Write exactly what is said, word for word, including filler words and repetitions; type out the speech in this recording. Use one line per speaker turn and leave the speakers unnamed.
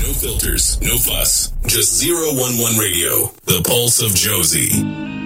No filters, no fuss. Just zero one one Radio, the pulse of Josie.